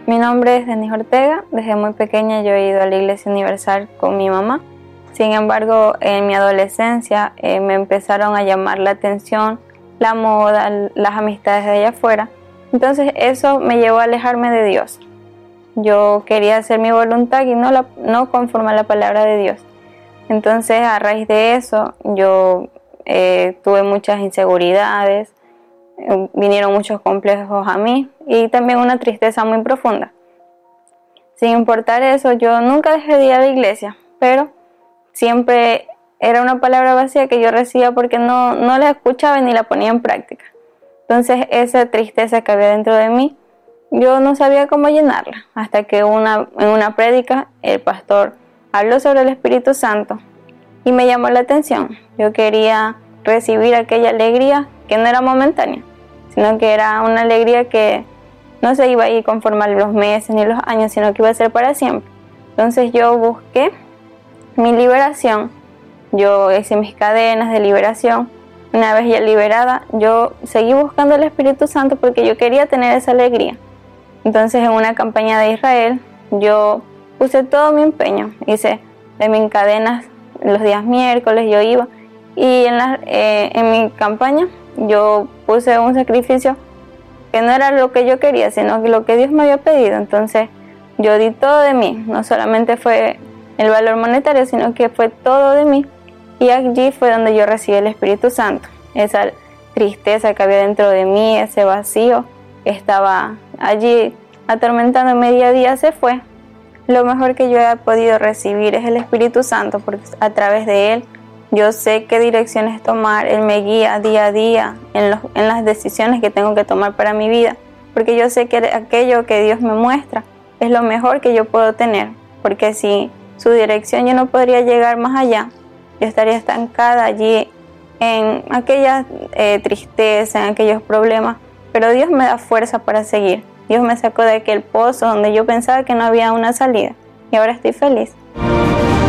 Mi nombre es Denise Ortega. Desde muy pequeña yo he ido a la Iglesia Universal con mi mamá. Sin embargo, en mi adolescencia me empezaron a llamar la atención la moda, las amistades de allá afuera. Entonces eso me llevó a alejarme de Dios. Yo quería hacer mi voluntad y no conforme a la palabra de Dios. Entonces, a raíz de eso, yo tuve muchas inseguridades, vinieron muchos complejos a mí y también una tristeza muy profunda. Sin importar eso, yo nunca dejé de ir a la iglesia, pero siempre era una palabra vacía que yo recibía porque no la escuchaba ni la ponía en práctica. Entonces, esa tristeza que había dentro de mí, yo no sabía cómo llenarla, hasta que en una prédica el pastor habló sobre el Espíritu Santo y me llamó la atención. Yo quería recibir aquella alegría que no era momentánea, sino que era una alegría que no se iba a ir conforme a los meses ni los años, sino que iba a ser para siempre. Entonces yo busqué mi liberación, yo hice mis cadenas de liberación. Una vez ya liberada, yo seguí buscando el Espíritu Santo porque yo quería tener esa alegría. Entonces, en una campaña de Israel, yo puse todo mi empeño. Hice de mis cadenas los días miércoles, yo iba. Y en mi campaña, yo puse un sacrificio que no era lo que yo quería, sino que lo que Dios me había pedido. Entonces, yo di todo de mí. No solamente fue el valor monetario, sino que fue todo de mí. Y allí fue donde yo recibí el Espíritu Santo. Esa tristeza que había dentro de mí, ese vacío que estaba allí atormentándome día a día, se fue. Lo mejor que yo he podido recibir es el Espíritu Santo, porque a través de Él yo sé qué direcciones tomar. Él me guía día a día en las decisiones que tengo que tomar para mi vida, porque yo sé que aquello que Dios me muestra es lo mejor que yo puedo tener, porque sin su dirección yo no podría llegar más allá. Yo estaría estancada allí en aquella tristeza, en aquellos problemas, pero Dios me da fuerza para seguir. Dios me sacó de aquel pozo donde yo pensaba que no había una salida y ahora estoy feliz.